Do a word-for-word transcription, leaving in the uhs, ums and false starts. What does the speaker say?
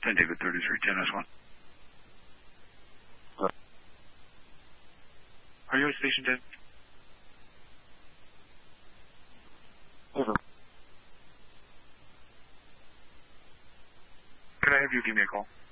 ten David thirty-three, ten S one. What? Are you at station ten? Over. Could I have you give me a call?